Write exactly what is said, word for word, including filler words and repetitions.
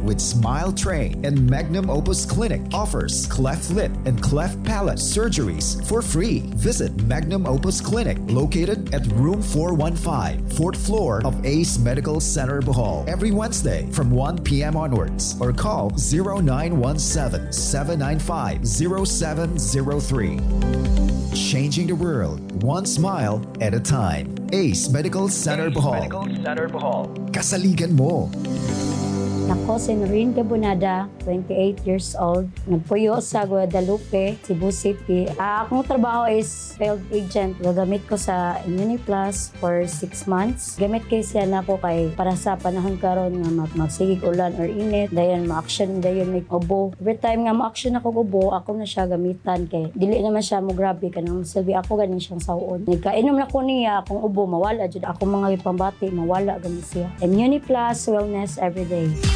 with Smile Train, and Magnum Opus Clinic offers cleft lip and cleft palate surgeries for free. Visit Magnum Opus Clinic, located at room four one five, fourth floor of Ace Medical Center, Bohol, every Wednesday from one p.m. onwards, or call zero nine one seven, seven nine five, zero seven zero three. Changing the world, one smile at a time. Ace Medical Center, Bohol. Medical Center, Bohol. Kasaligan mo. Ako si Noreen Gabonada, twenty-eight years old. Nagpuyo sa Guadalupe, Cebu City. Uh, akong trabaho is field agent. Gagamit ko sa Immuniplus for six months. Gamit kay siya na ko kay para sa panahon karon nga mag magsigig ulan or init. Dayon ma-action dayon may ubo. Every time nga ma-action ako ubo, ako na siya gamitan kay dili naman siya mo grabe kanang silbi ako ganin siyang sawon. Nagkainom na ko niya akong ubo mawala jud ako mga pambati mawala gani siya. Immuniplus wellness everyday.